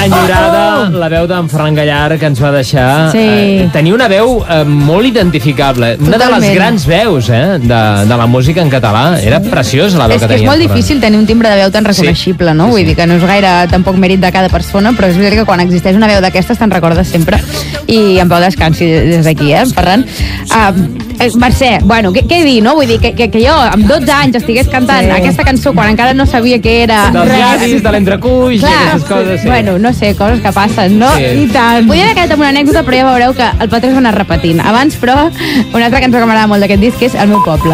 Enyorada, la veu d'en Ferran Gallar que ens va deixar. Sí. Tenia una veu molt identificable. Una de les grans veus de la música en català. Era preciosa la veu que tenia. És que és molt difícil tenir un timbre de veu tan reconeixible, no? Vull dir que no és gaire tampoc mèrit de cada persona, però és veritat que quan existeix una veu d'aquestes te'n recordes sempre. I en pau descansi des d'aquí, Ferran? Mercè, bueno, què dir, no? Vull dir que jo amb 12 anys estigués cantant aquesta cançó quan encara no sabia què era dels llavis, de l'entrecuix i aquestes coses. Bueno, no sé, coses que passen, no? Sí. I tant. Podria haver quedat amb una anècdota, però ja veureu que el patró es va anar repetint. Abans, però, una altra cançó que m'agrada molt d'aquest disc és El meu poble.